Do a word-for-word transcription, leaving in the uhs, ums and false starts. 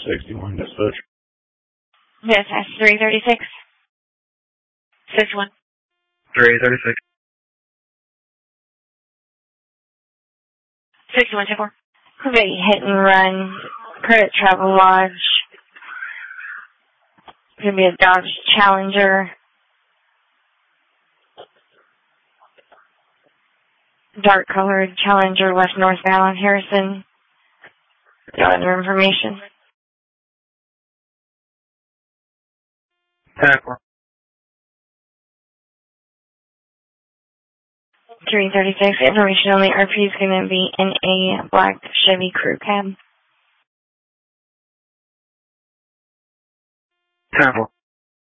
sixty-one, dispatch. Yes, that's three thirty-six. sixty-one. three thirty-six. sixty-one, ten four. Could be hit and run. Credit Travel Lodge. Could be a Dodge Challenger. Dark colored Challenger left northbound Harrison. Got other information. ten four. three thirty-six. Information only. R P is going to be in a black Chevy crew cab. ten four.